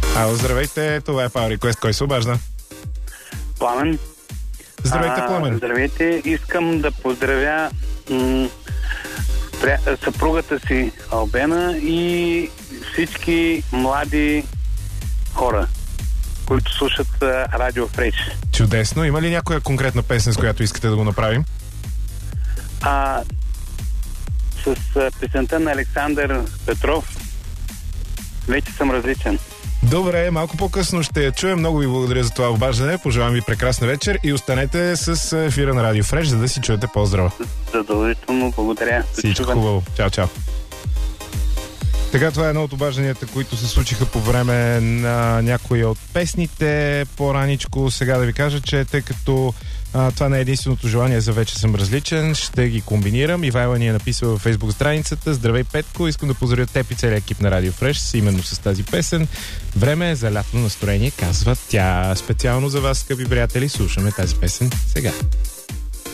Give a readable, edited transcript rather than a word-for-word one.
Ало, здравейте, това е Power Request. Кой се обажда? Пламен. Здравейте, Пламен. Здравейте, искам да поздравя съпругата си Албена и всички млади хора, които слушат Радио Фреш. Чудесно. Има ли някоя конкретна песен, с която искате да го направим? С песента на Александър Петров "Вече съм различен". Добре, малко по-късно ще я чуем. Много ви благодаря за това обаждане. Пожелавам ви прекрасна вечер и останете с ефира на Радио Фреш, за да си чуете по-здраво. Задължително благодаря. Всичко хубаво. Чао, чао. Така, това е едно от обажданията, които се случиха по време на някои от песните по-раничко. Сега да ви кажа, че тъй като това не е единственото желание за "Вече съм различен", ще ги комбинирам. Ивайла ни е написал във Facebook страницата: "Здравей, Петко, искам да поздравя теб и целият екип на Радио Фреш именно с тази песен. Време е за лятно настроение", казва тя. Специално за вас, скъпи приятели, слушаме тази песен сега.